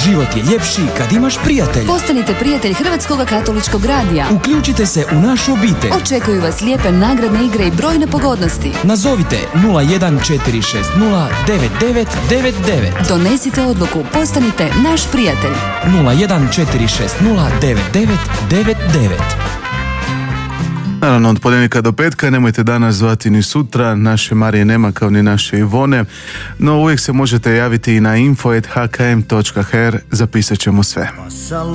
Život je ljepši kad imaš prijatelja. Postanite prijatelj Hrvatskog katoličkog radija. Uključite se u našu obitelj. Očekuju vas lijepe nagradne igre i brojne pogodnosti. Nazovite 01460 9999. Donesite odluku, postanite naš prijatelj. 01460 9999. Naravno, od ponedjeljka do petka, nemojte danas zvati ni sutra, naše Marije nema kao ni naše Ivone, no uvijek se možete javiti i na info@hkm.hr, zapisat ćemo sve.